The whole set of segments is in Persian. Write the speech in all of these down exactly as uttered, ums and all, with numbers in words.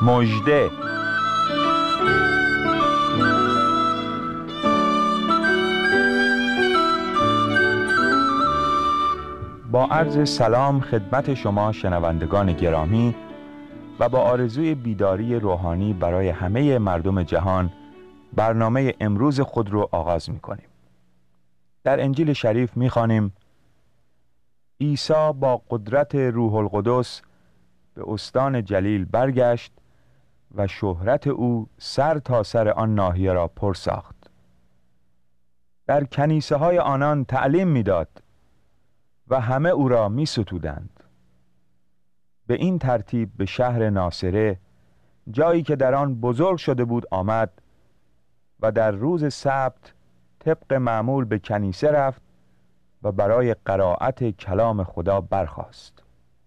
مژده. با عرض سلام خدمت شما شنوندگان گرامی و با آرزوی بیداری روحانی برای همه مردم جهان، برنامه امروز خود رو آغاز می‌کنیم. در انجیل شریف می‌خوانیم: عیسی با قدرت روح القدس به استان جلیل برگشت و شهرت او سر تا سر آن ناحیه را پر ساخت. در کنیسه های آنان تعلیم می‌داد و همه او را می‌ستودند. به این ترتیب به شهر ناصره، جایی که در آن بزرگ شده بود، آمد و در روز سبت طبق معمول به کنیسه رفت و برای قرائت کلام خدا برخاست.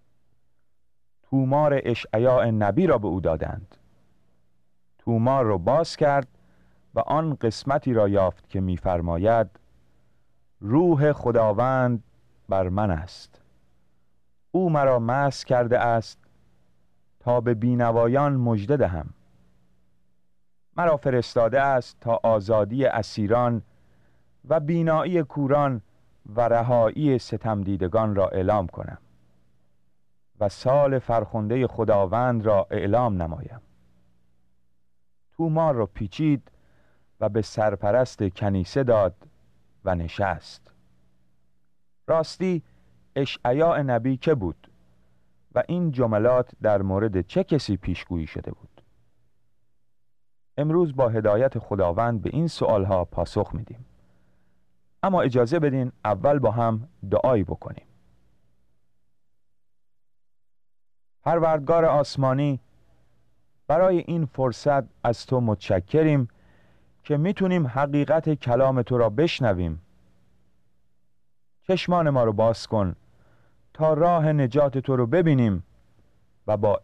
تومار اشعیا نبی را به او دادند. تومار را باز کرد و آن قسمتی را یافت که می‌فرماید: روح خداوند بر من است، او مرا مسح کرده است تا به بینوایان مژده دهم، مرا فرستاده است تا آزادی اسیران و بینایی کوران و رهایی ستمدیدگان را اعلام کنم و سال فرخنده خداوند را اعلام نمایم. تومار را پیچید و به سرپرست کنیسه داد و نشست. راستی اشعیا نبی که بود و این جملات در مورد چه کسی پیشگویی شده بود؟ امروز با هدایت خداوند به این سوالها پاسخ میدیم. اما اجازه بدین اول با هم دعایی بکنیم. پروردگار آسمانی، برای این فرصت از تو متشکریم که میتونیم حقیقت کلام تو را بشنویم. چشمان ما رو باز کن تا راه نجات تو رو ببینیم و با